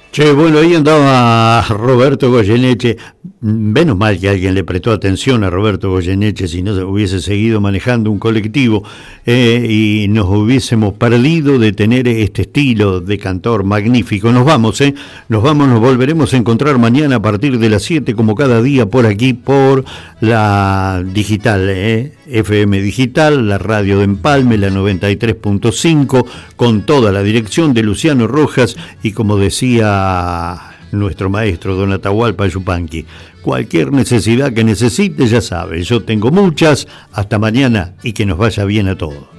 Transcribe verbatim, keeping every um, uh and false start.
Che, bueno, ahí andaba Roberto Goyeneche. Menos mal que alguien le prestó atención a Roberto Goyeneche, si no se hubiese seguido manejando un colectivo eh, y nos hubiésemos perdido de tener este estilo de cantor magnífico. Nos vamos, ¿eh? Nos vamos, nos volveremos a encontrar mañana a partir de las siete, como cada día, por aquí, por la digital, ¿eh? F M Digital, la radio de Empalme, la noventa y tres punto cinco, con toda la dirección de Luciano Rojas y, como decía nuestro maestro Don Atahualpa Yupanqui, cualquier necesidad que necesite, ya sabe, yo tengo muchas. Hasta mañana y que nos vaya bien a todos.